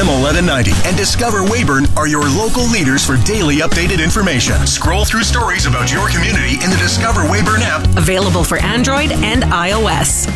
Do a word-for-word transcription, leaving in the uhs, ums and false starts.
M eleven ninety and Discover Weyburn are your local leaders for daily updated information. Scroll through stories about your community in the Discover Weyburn app. Available for Android and iOS.